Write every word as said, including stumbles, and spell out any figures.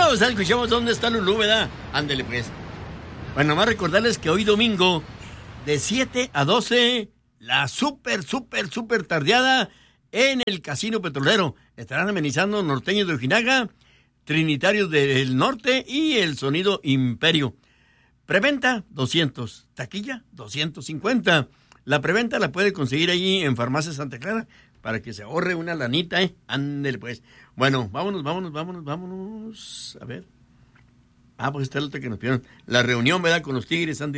Vamos a escuchar dónde está Lulú, ¿verdad? Ándele pues. Bueno, más recordarles que hoy domingo, de siete a doce, la súper, súper, súper tardeada en el Casino Petrolero. Estarán amenizando Norteños de Ojinaga, Trinitarios del Norte y el Sonido Imperio. Preventa, doscientos. Taquilla, doscientos cincuenta. La preventa la puede conseguir allí en Farmacia Santa Clara para que se ahorre una lanita, ¿eh? Ándele, pues. Bueno, vámonos, vámonos, vámonos, vámonos. A ver. Ah, pues está el otro que nos pidieron. La reunión, ¿verdad? Con los Tigres, ándele.